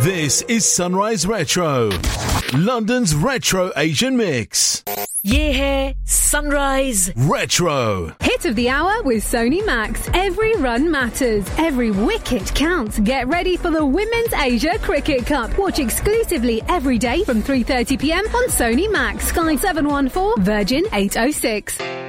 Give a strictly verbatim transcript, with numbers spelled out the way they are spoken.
This is Sunrise Retro, London's retro Asian mix. Yeah, Sunrise Retro. Hit of the hour with Sony Max. Every run matters. Every wicket counts. Get ready for the Women's Asia Cricket Cup. Watch exclusively every day from three thirty p m on Sony Max. Sky seven one four, Virgin eight oh six.